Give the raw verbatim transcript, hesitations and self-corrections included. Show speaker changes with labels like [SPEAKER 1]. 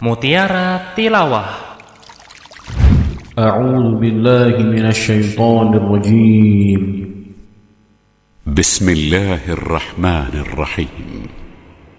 [SPEAKER 1] Mutiara Tilawah.
[SPEAKER 2] أعوذ بالله من الشيطان الرجيم.
[SPEAKER 3] بسم الله الرحمن الرحيم.